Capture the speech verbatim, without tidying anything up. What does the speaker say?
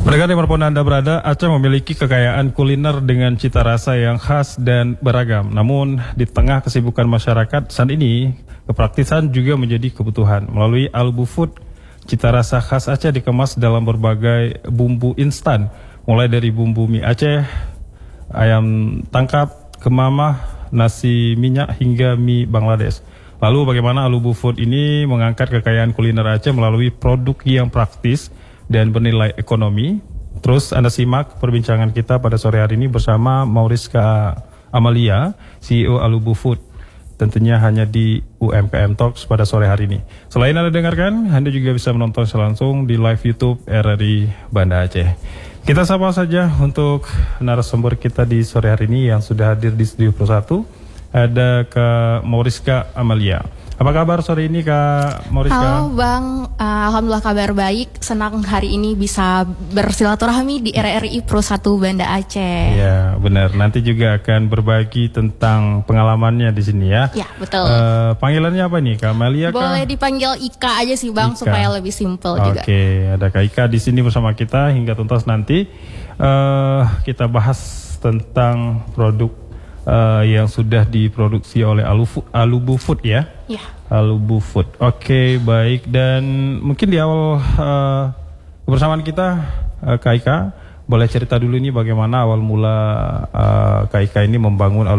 Beragam dimanapun Anda berada, Aceh memiliki kekayaan kuliner dengan cita rasa yang khas dan beragam. Namun, di tengah kesibukan masyarakat saat ini, kepraktisan juga menjadi kebutuhan. Melalui Alubu Food, cita rasa khas Aceh dikemas dalam berbagai bumbu instan, mulai dari bumbu mie Aceh, ayam tangkap, kemamah, nasi minyak, hingga mie Bangladesh. Lalu bagaimana Alubu Food ini mengangkat kekayaan kuliner Aceh melalui produk yang praktis dan bernilai ekonomi. Terus Anda simak perbincangan kita pada sore hari ini bersama Mauriska Amalia, C E O Alubu Food. Tentunya hanya di U M K M Talks pada sore hari ini. Selain Anda dengarkan, Anda juga bisa menonton langsung di live YouTube R R I Banda Aceh. Kita sapa saja untuk narasumber kita di sore hari ini yang sudah hadir di Studio Pro satu. Ada Kak Mauriska Amalia. Apa kabar sore ini Kak Mauriska? Halo Bang, uh, Alhamdulillah kabar baik. Senang hari ini bisa bersilaturahmi di R R I Pro satu Banda Aceh. Ya benar, nanti juga akan berbagi tentang pengalamannya di sini ya. Ya betul. Uh, panggilannya apa nih Kak Amalia? Boleh Kak? dipanggil Ika aja sih Bang, Ika. supaya lebih simpel juga. Oke, ada Kak Ika di sini bersama kita hingga tuntas nanti. Uh, kita bahas tentang produk Uh, yang sudah diproduksi oleh Alubu, Alubu Food ya? Ya. Alubu Food. Oke, baik. Dan mungkin di awal uh, kebersamaan kita, uh, Kak Ika, boleh cerita dulu ini bagaimana awal mula uh, Kak Ika ini membangun